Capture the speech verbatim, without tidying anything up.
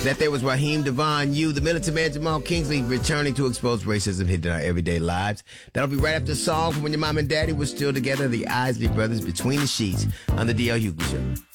That there was Raheem Devon, you, the militant man Jamal Kingsley, returning to expose racism hidden in our everyday lives. That'll be right after the song from when your mom and daddy were still together, the Isley Brothers, Between the Sheets, on the D L Hughley Show.